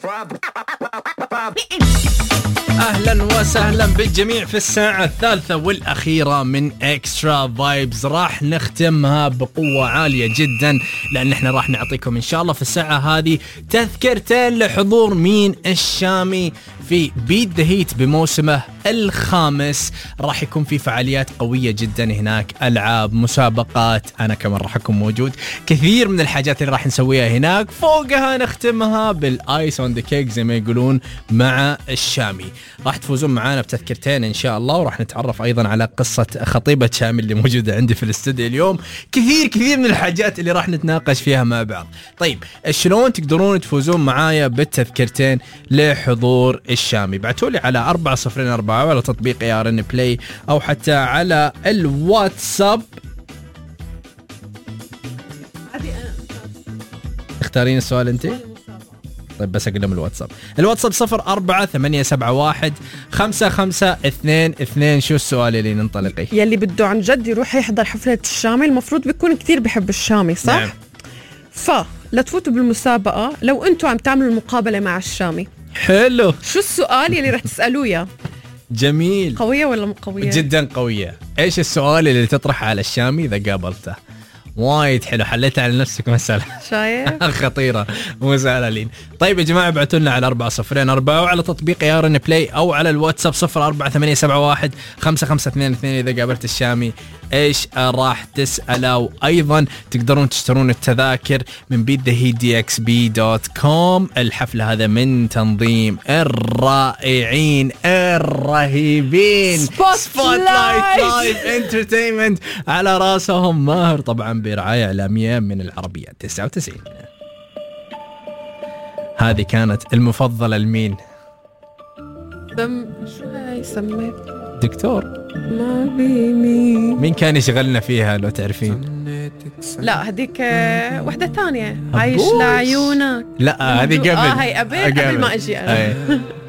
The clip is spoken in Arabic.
أهلا وسهلا بالجميع في الساعة الثالثة والأخيرة من إكسترا فايبز. راح نختمها بقوة عالية جدا لأن احنا راح نعطيكم إن شاء الله في الساعة هذه تذكرتين لحضور مين الشامي في بيت ذا هيت بموسمه الخامس. راح يكون في فعاليات قوية جدا هناك، ألعاب، مسابقات، أنا كمان راح أكون موجود، كثير من الحاجات اللي راح نسويها هناك. فوقها نختمها بالآيس أون ذا كيك زي ما يقولون مع الشامي. راح تفوزون معانا بتذكرتين إن شاء الله، وراح نتعرف أيضا على قصة خطيبة شامي اللي موجودة عندي في الاستوديو اليوم. كثير من الحاجات اللي راح نتناقش فيها مع بعض. طيب شلون تقدرون تفوزون معايا بالتذكرتين لحضور الشامي؟ بعتولي على 4004 على تطبيق ARN بلاي أو حتى على الواتساب. اختارين السؤال انت؟ طيب بس اقول لهم الواتساب 0478715522. شو السؤال اللي ننطلقي؟ يلي بده عن جد يروح يحضر حفلة الشامي المفروض بيكون كتير بحب الشامي، صح؟ نعم. فلا تفوتوا بالمسابقة لو انتوا عم تعملوا المقابلة مع الشامي. حلو. شو السؤال يلي رح تسألوه يا؟ جميل. قوية ولا مو قوية؟ جدا قوية. ايش السؤال اللي تطرحه على الشامي اذا قابلته؟ وايد حلو، حليت على نفسك مسألة. شايف؟ خطيرة، مو سهلة لين. طيب يا جماعة ابعتوا لنا على 4004 وعلى تطبيق ARN بلاي أو على الواتساب 0488715522 إذا قابلت الشامي إيش راح تسأله. وأيضا تقدرون تشترون التذاكر من beatthehedxb.com. الحفلة هذا من تنظيم الرائعين الرهيبين سبوتلايت لايف انترتينمنت، على راسهم ماهر طبعا برعاية إعلامية من العربية 99. هذه كانت المفضلة لمين؟ شو هاي سميت؟ دكتور ما بي مين كان يشغلنا فيها لو تعرفين؟ لا هديك وحدة ثانية، عايش لعيونك. لا هذه قبل. هاي قبل ما أجي أنا.